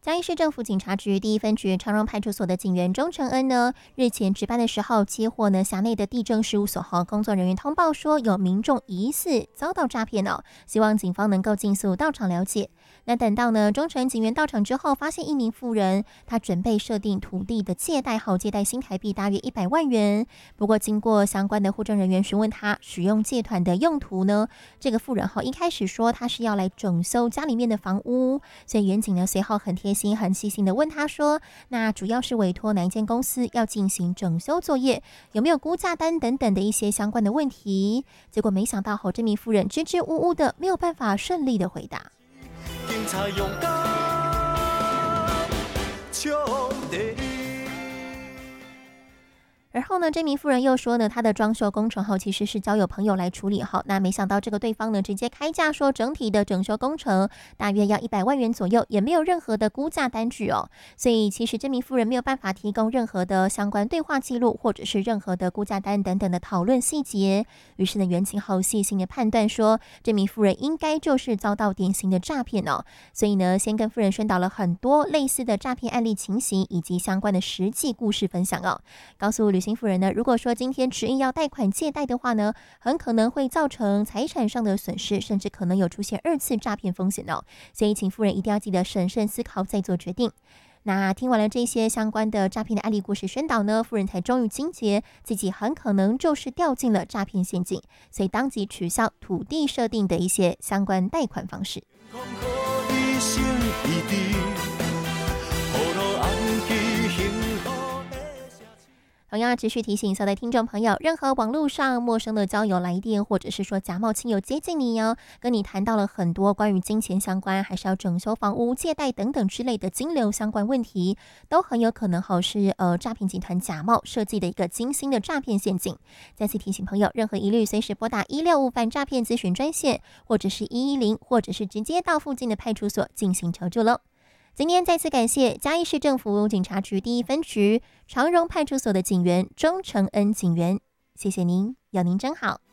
嘉义市政府警察局第一分局长荣派出所的警员钟承恩呢，日前值班的时候接获辖内的地政事务所和工作人员通报说，有民众疑似遭到诈骗哦，希望警方能够尽速到场了解。那等到呢钟承恩警员到场之后，发现一名妇人，她准备设定土地的借贷后，借贷新台币大约100万元。不过经过相关的户政人员询问她使用借款的用途呢，这个妇人一开始说她是要来整修家里面的房屋，所以员警呢随后很贴心很细心的问他说，那主要是委托哪一间公司要进行整修作业，有没有估价单等等的一些相关的问题。结果没想到这名妇人支支吾吾的，没有办法顺利的回答。警察勇敢冲第一。而后呢，这名妇人又说呢，她的装修工程其实是交由朋友来处理好，那没想到这个对方呢直接开价说整体的整修工程大约要100万元左右，也没有任何的估价单据哦。所以其实这名妇人没有办法提供任何的相关对话记录，或者是任何的估价单等等的讨论细节。于是呢，员警细心的判断说，这名妇人应该就是遭到典型的诈骗哦。所以呢，先跟妇人宣导了很多类似的诈骗案例情形以及相关的实际故事分享哦，告诉旅行妇人呢，如果说今天执意要贷款借贷的话呢，很可能会造成财产上的损失，甚至可能有出现2次诈骗风险哦。所以请妇人一定要记得审慎思考再做决定。那听完了这些相关的诈骗的案例故事宣导呢，妇人才终于惊觉自己很可能就是掉进了诈骗陷阱，所以当即取消土地设定的一些相关贷款方式。同样持续提醒所有的听众朋友，任何网络上陌生的交友来电，或者是说假冒亲友接近你哦，跟你谈到了很多关于金钱相关，还是要整修房屋、借贷等等之类的金流相关问题，都很有可能是诈骗集团假冒设计的一个精心的诈骗陷阱。再次提醒朋友，任何疑虑随时拨打165反诈骗咨询专线，或者是110，或者是直接到附近的派出所进行求助喽。今天再次感谢嘉义市政府警察局第一分局长荣派出所的警员钟承恩警员，谢谢您，有您真好。